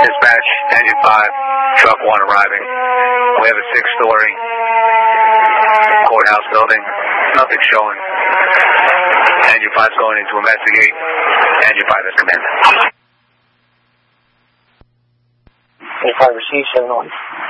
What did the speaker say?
Dispatch, Engine 5, Truck 1 arriving. We have a 6-story courthouse building. Nothing showing. Engine 5 is going in to investigate. Engine 5 is commanded. 85 received 7-1.